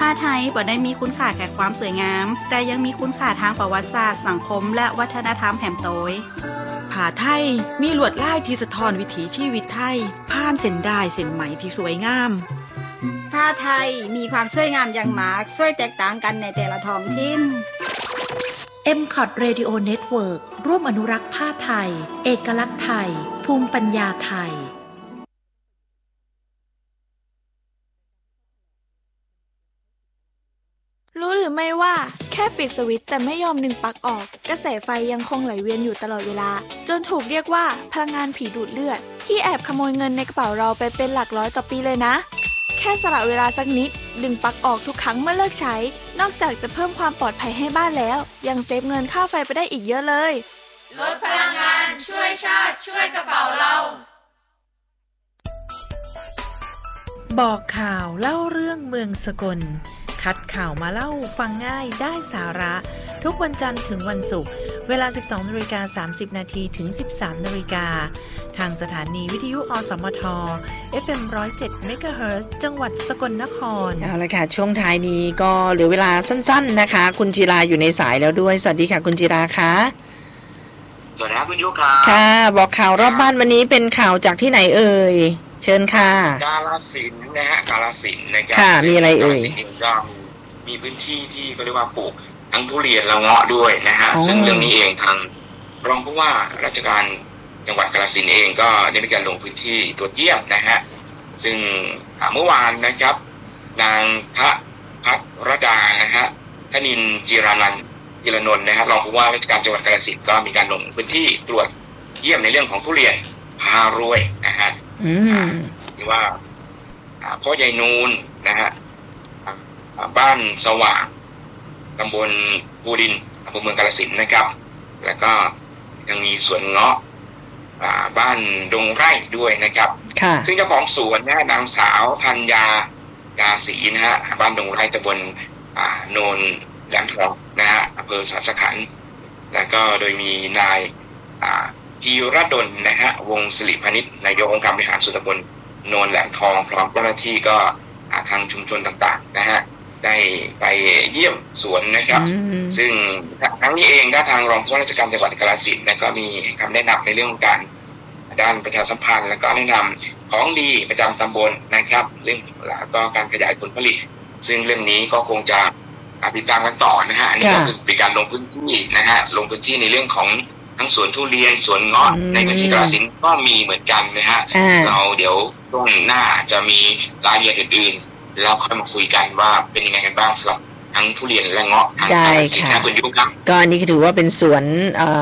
าไทยบ่ได้มีคุณค่าแค่ความสวยงามแต่ยังมีคุณค่าทางประวัติศาสตร์สังคมและวัฒนธรรมแห่มโตยผ้าไทยมีลวดลายที่สะท้อนวิถีชีวิตไทยผ่านเส้นด้ายเส้นไหมที่สวยงามผ้าไทยมีความสวยงามอย่างมากสวยแตกต่างกันในแต่ละท้องถิ่น MCOT Radio Network ร่วมอนุรักษ์ผ้าไทยเอกลักษณ์ไทยภูมิปัญญาไทยรู้หรือไม่ว่าแค่ปิดสวิตช์แต่ไม่ยอมดึงปลั๊กออกกระแสไฟยังคงไหลเวียนอยู่ตลอดเวลาจนถูกเรียกว่าพลังงานผีดูดเลือดที่แอบขโมยเงินในกระเป๋าเราไปเป็นหลักร้อยต่อปีเลยนะแค่สละเวลาสักนิดดึงปลั๊กออกทุกครั้งเมื่อเลิกใช้นอกจากจะเพิ่มความปลอดภัยให้บ้านแล้วยังเซฟเงินค่าไฟไปได้อีกเยอะเลยลดพลังงานช่วยชาติช่วยกระเป๋าเราบอกข่าวเล่าเรื่องเมืองสกลคัดข่าวมาเล่าฟังง่ายได้สาระทุกวันจันทร์ถึงวันศุกร์เวลา 12:30 นถึง 13:00 นทางสถานีวิทยุอสมท FM 107 เมกะเฮิรตซ์จังหวัดสกลนครเอาละค่ะช่วงท้ายนี้ก็เหลือเวลาสั้นๆนะคะคุณจิราอยู่ในสายแล้วด้วยสวัสดีค่ะคุณจิราค่ะสวัสดีครับคุณยุครับค่ะบอกข่าวรอบบ้านวันนี้เป็นข่าวจากที่ไหนเอ่ยเชิญค่ะกาฬสินธุ์นะฮะกาฬสินธุ์นะครับค่ะมีอะไรเอ่ยก็มีพื้นที่ที่ก็เรียกว่าปลูกทั้งทุเรียนและเงาะด้วยนะฮะซึ่งเรื่องนี้เองทางรองผู้ว่าราชการจังหวัดกาฬสินธุ์เองก็ได้มีการลงพื้นที่ตรวจเยี่ยมนะฮะซึ่งเมื่อวานนะครับนางพัทรดานะฮะธนินทร์จิรานนท์นะฮะรองผู้ว่าราชการจังหวัดกาฬสินธุ์ก็มีการลงพื้นที่ตรวจเยี่ยมในเรื่องของทุเรียนพารวยนะฮะที่ว่าพ่อใหญ่นูนนะฮะบ้านสว่างตำบลภูดินอำเภอเมืองกาฬสินธุ์นะครับแล้วก็ยังมีสวนเงาะบ้านดงไร่ด้วยนะครับซึ่งเจ้าของสวนนะนางสาวธัญญากาศรีนะฮะบ้านดงไร่ตำบลโนนแหลมทองนะฮะอำเภอสาสขันธ์แล้วก็โดยมีนายพีรดลนะฮะวงศิริพานิชนายกองค์การบริหารส่วนตำบลโนนแหลมทองพร้อมเจ้าหน้าที่ก็ทางชุมชนต่างๆนะฮะได้ไปเยี่ยมสวนนะครับซึ่งทั้งนี้เองก็ทางรองผู้ว่าราชการจังหวัดกาฬสินธุ์ก็มีคำแนะนำในเรื่องของการด้านประชาสัมพันธ์และก็แนะนำของดีประจำตำบลนะครับเรื่องแล้วก็การขยายผลผลิตซึ่งเรื่องนี้ก็คงจะติดตามกันต่อนะฮะอันนี้ก็คือเป็นการลงพื้นที่นะฮะลงพื้นที่ในเรื่องของทั้งสวนทุเรียนสวนเงาะในพื้นที่กาฬสินธุ์ก็มีเหมือนกันนะฮะเราเดี๋ยวช่วงหน้าจะมีรายละเอียดอื่นๆแล้วค่อยมาคุยกันว่าเป็นยังไงกันบ้างสำหรับทั้งทุเรียนและเงาะทางกาฬสินธุ์นะคุณยุครับก็อันนี้ถือว่าเป็นสวน